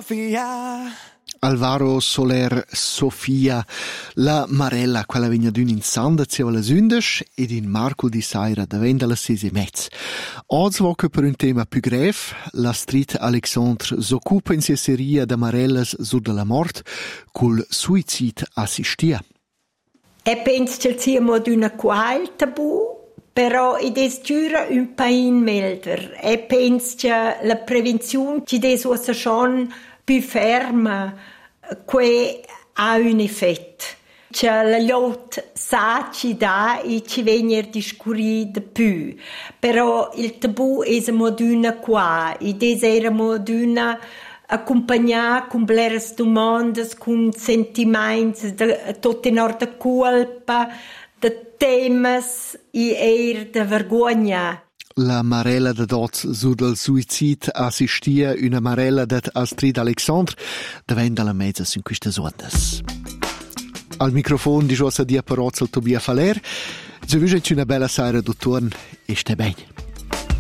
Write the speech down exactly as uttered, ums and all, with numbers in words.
Sofia. Alvaro Soler Sofia, la Marella, quella vigna d'un insanda zieva le sündes ed in Marco di Saira da venda la sesi mezz. Oggi voce per un tema più grave, la street Alexandre s'occupa in sia seria da Marellas su della mort col suicid assistia. E penso che siamo ad una qual tabù, però ed è giura un pain melder. E penso che la prevenzione ci deve essere schon più ferma, che ha un effetto. Che la lot sa ci dà e ci viene discutere di più. Però il tabù è una qua, e desideramo una accompagnare con blere domande, con sentimenti, de, tutte in ordine colpa, di temi e di vergogna. La Marella de Dots su del suicid assistia una Marella de Astrid Alexandre davenda la mezza in queste ondas. Al microfono di Josa Dia Parozzo Tobia Faler. Se vi una bella sera, dottor, e stai bene.